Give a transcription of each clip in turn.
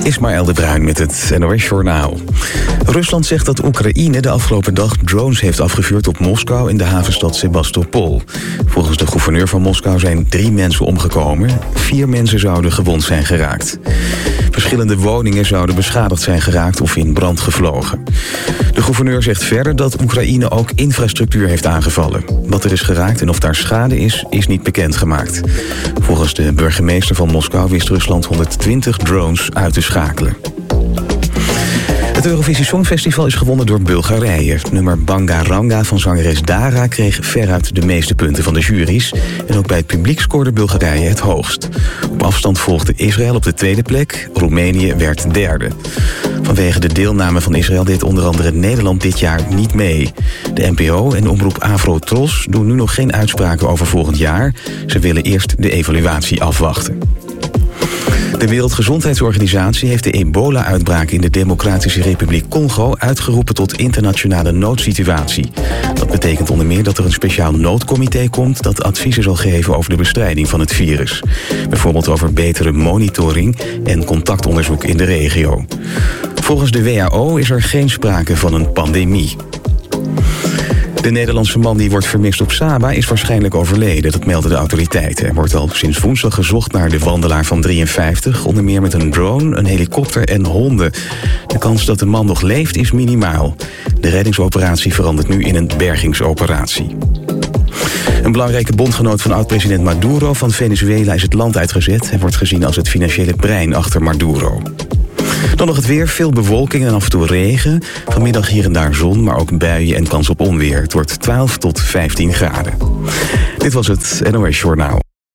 Ismaël de Bruin met het NOS Journaal. Rusland zegt dat Oekraïne de afgelopen dag drones heeft afgevuurd op Moskou en de havenstad Sebastopol. Volgens de gouverneur van Moskou zijn 3 mensen omgekomen. 4 mensen zouden gewond zijn geraakt. Verschillende woningen zouden beschadigd zijn geraakt of in brand gevlogen. De gouverneur zegt verder dat Oekraïne ook infrastructuur heeft aangevallen. Wat er is geraakt en of daar schade is niet bekendgemaakt. Volgens de burgemeester van Moskou wist Rusland 120 drones uit te schakelen. Het Eurovisie Songfestival is gewonnen door Bulgarije. Nummer Bangaranga van zangeres Dara kreeg veruit de meeste punten van de juries. En ook bij het publiek scoorde Bulgarije het hoogst. Op afstand volgde Israël op de 2e plek. Roemenië werd 3e. Vanwege de deelname van Israël deed onder andere Nederland dit jaar niet mee. De NPO en omroep Afro-Tros doen nu nog geen uitspraken over volgend jaar. Ze willen eerst de evaluatie afwachten. De Wereldgezondheidsorganisatie heeft de ebola-uitbraak in de Democratische Republiek Congo uitgeroepen tot internationale noodsituatie. Dat betekent onder meer dat er een speciaal noodcomité komt dat adviezen zal geven over de bestrijding van het virus. Bijvoorbeeld over betere monitoring en contactonderzoek in de regio. Volgens de WHO is er geen sprake van een pandemie. De Nederlandse man die wordt vermist op Saba is waarschijnlijk overleden, dat melden de autoriteiten. Er wordt al sinds woensdag gezocht naar de wandelaar van 53, onder meer met een drone, een helikopter en honden. De kans dat de man nog leeft is minimaal. De reddingsoperatie verandert nu in een bergingsoperatie. Een belangrijke bondgenoot van oud-president Maduro van Venezuela is het land uitgezet. Hij wordt gezien als het financiële brein achter Maduro. Dan nog het weer, veel bewolking en af en toe regen. Vanmiddag hier en daar zon, maar ook buien en kans op onweer. Het wordt 12 tot 15 graden. Dit was het NOS Journaal.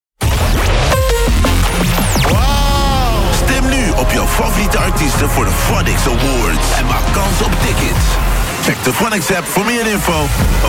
Wow! Stem nu op jouw favoriete artiesten voor de Phonics Awards. En maak kans op tickets. Check de Phonics app voor meer info.